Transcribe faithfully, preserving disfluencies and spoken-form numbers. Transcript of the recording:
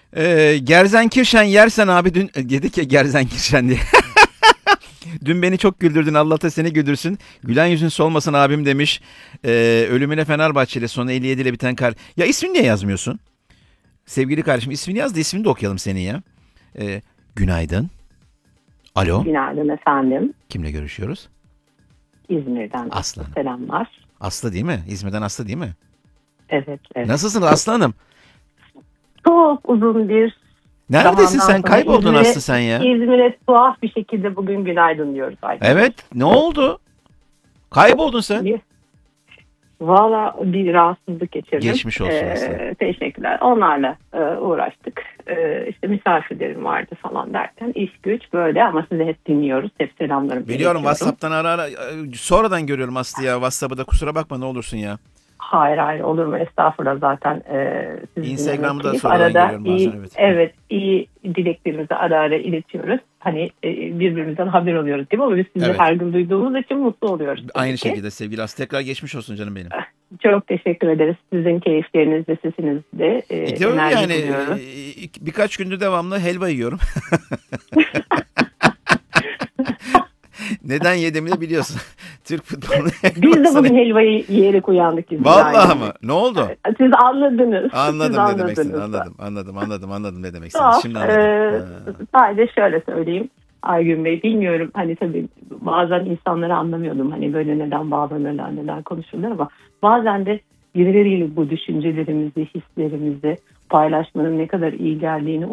Ee, Gerzenkirşen yersen abi dün dedik ya Gerzenkirşen diye. Dün beni çok güldürdün. Allah da seni güldürsün. Gülen yüzün solmasın abim demiş. Ee, ölümüne Fenerbahçeli sonu elli yedi ile biten kar. Ya ismini niye yazmıyorsun? Sevgili kardeşim ismini yaz da ismini de okuyalım senin ya. Ee, günaydın. Alo. Günaydın efendim. Kimle görüşüyoruz? İzmir'den Aslı. selamlar. Aslı değil mi? İzmir'den Aslı değil mi? Evet, evet. Nasılsın Aslı Hanım? Çok uzun bir Neredesin zamandan sen? sonra Kayboldun İzmir'e, Aslı sen ya. İzmir'e tuhaf bir şekilde bugün günaydın diyoruz arkadaşlar. Evet. Ne oldu? Kayboldun sen. Bir- Valla bir rahatsızlık geçirdim. Geçmiş olsun Aslı. Teşekkürler. Onlarla e, uğraştık. E, işte misafirlerim vardı falan derken iş güç böyle ama sizi hep dinliyoruz. Hep selamlarımı Biliyorum iletiyorum. WhatsApp'tan ara ara. Sonradan görüyorum Aslı ya. WhatsApp'ı da kusura bakma ne olursun ya. Hayır hayır olur mu estağfurullah zaten e, siz Instagram'da dinlemek sonradan arada görüyorum bazen, iyi, evet. evet iyi dileklerimizi ara ara iletiyoruz. Hani e, birbirimizden haber oluyoruz değil mi? Ama biz sizi Evet. her gün duyduğumuz için mutlu oluyoruz. Aynı tabii ki. şekilde sevgili Aslı. Tekrar geçmiş olsun canım benim. Çok teşekkür ederiz. Sizin keyifleriniz de sesiniz de e, E, diyorum enerji yani buluyoruz. e, birkaç gündür devamlı helva yiyorum. Neden yediğimi de biliyorsun. Türk futbolunu Biz de bugün helvayı yiyerek uyandık. İzmir'de. Vallahi mı? Ne oldu? Siz anladınız. Anladım Siz ne demek istediğini. anladınız. Anladım, anladım, anladım, anladım ne demek istediğini. Tuhaf. Şimdi Ee, anladım. Ha. sadece şöyle söyleyeyim. Aygün Bey bilmiyorum hani tabii bazen insanları anlamıyordum. Hani böyle neden bağlanırlar, neden konuşurlar ama bazen de birileriyle bu düşüncelerimizi, hislerimizi paylaşmanın ne kadar iyi geldiğini